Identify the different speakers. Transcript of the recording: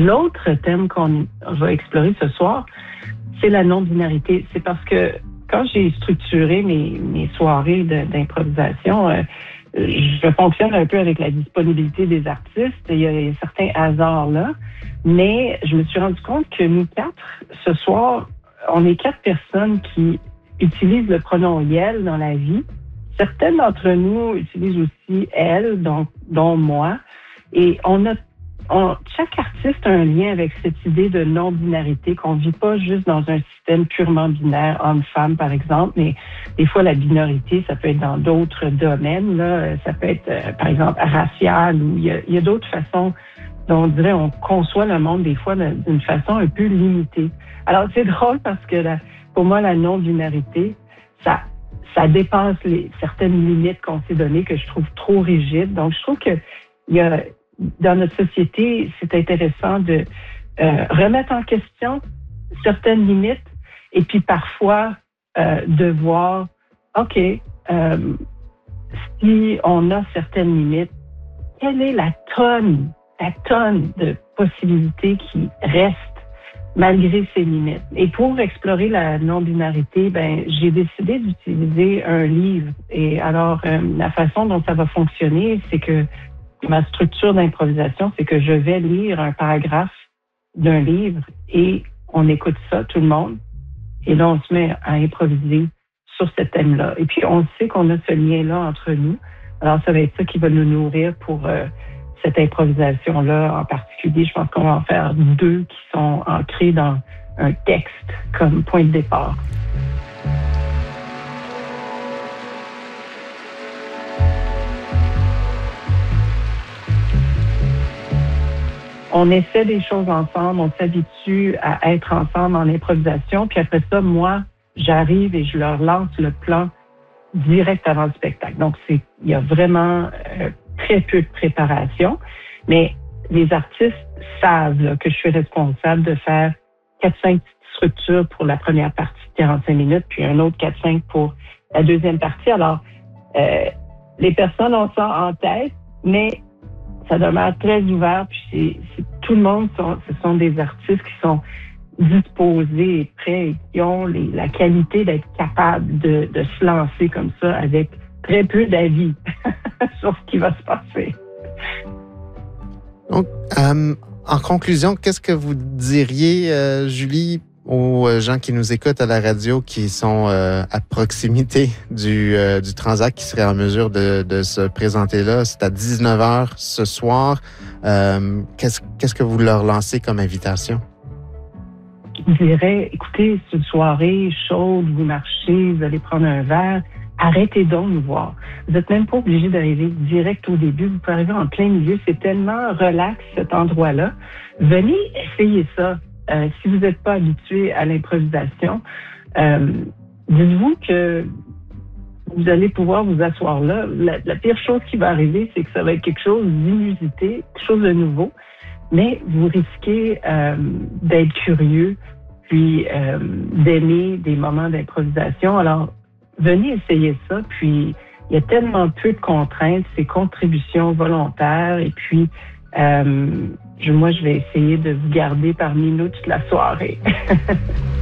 Speaker 1: L'autre thème qu'on va explorer ce soir, c'est la non-binarité. C'est parce que quand j'ai structuré mes soirées d'improvisation, je fonctionne un peu avec la disponibilité des artistes. Il y a certains hasards là, mais je me suis rendu compte que nous quatre, ce soir, on est 4 personnes qui utilisent le pronom « yel » dans la vie. Certaines d'entre nous utilisent aussi « elle », donc dont moi. Et chaque artiste a un lien avec cette idée de non-binarité, qu'on ne vit pas juste dans un système purement binaire, homme-femme, par exemple, mais des fois, la binarité, ça peut être dans d'autres domaines, là. Ça peut être, par exemple, racial, ou il y a d'autres façons dont on dirait on conçoit le monde, des fois, d'une façon un peu limitée. Alors, c'est drôle parce que, pour moi, la non-binarité, ça dépasse certaines limites qu'on s'est données que je trouve trop rigides. Donc, je trouve que dans notre société, c'est intéressant de remettre en question certaines limites et puis parfois de voir, OK, si on a certaines limites, quelle est la tonne de possibilités qui restent malgré ces limites. Et pour explorer la non-binarité, j'ai décidé d'utiliser un livre. Et alors, la façon dont ça va fonctionner, c'est que ma structure d'improvisation, c'est que je vais lire un paragraphe d'un livre et on écoute ça, tout le monde. Et là, on se met à improviser sur ce thème-là. Et puis, on sait qu'on a ce lien-là entre nous. Alors, ça va être ça qui va nous nourrir pour cette improvisation-là en particulier. Je pense qu'on va en faire 2 qui sont ancrés dans un texte comme point de départ. On essaie des choses ensemble, on s'habitue à être ensemble en improvisation. Puis après ça, moi, j'arrive et je leur lance le plan direct avant le spectacle. Donc, il y a vraiment très peu de préparation. Mais les artistes savent là, que je suis responsable de faire 4-5 petites structures pour la première partie de 45 minutes, puis un autre 4-5 pour la deuxième partie. Alors, les personnes ont ça en tête, mais ça demeure très ouvert, puis tout le monde, ce sont des artistes qui sont disposés et prêts, qui ont la qualité d'être capables de se lancer comme ça avec très peu d'avis sur ce qui va se passer.
Speaker 2: Donc, en conclusion, qu'est-ce que vous diriez, Julie, aux gens qui nous écoutent à la radio, qui sont à proximité du Transac, qui seraient en mesure de se présenter là? C'est à 19h ce soir. Qu'est-ce que vous leur lancez comme invitation?
Speaker 1: Je dirais, écoutez, c'est une soirée chaude, vous marchez, vous allez prendre un verre. Arrêtez donc de nous voir. Vous n'êtes même pas obligé d'arriver direct au début. Vous pouvez arriver en plein milieu. C'est tellement relax, cet endroit-là. Venez essayer ça. Si vous n'êtes pas habitué à l'improvisation, dites-vous que vous allez pouvoir vous asseoir là. La pire chose qui va arriver, c'est que ça va être quelque chose d'inusité, quelque chose de nouveau, mais vous risquez d'être curieux, puis d'aimer des moments d'improvisation. Alors, venez essayer ça, puis il y a tellement peu de contraintes, c'est contribution volontaire, et puis moi, je vais essayer de vous garder parmi nous toute la soirée.